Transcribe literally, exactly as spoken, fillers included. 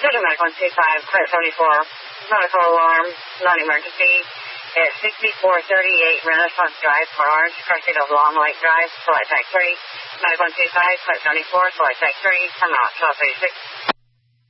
City Medic one two five, Credit seventy-four, medical alarm, non-emergency, at sixty-four thirty-eight Renaissance Drive, Port Orange, crossing of Long Lake Drive, Select Tag three, Medic one two five, Credit seventy-four, Select Tag three, come out, twelve thirty-six.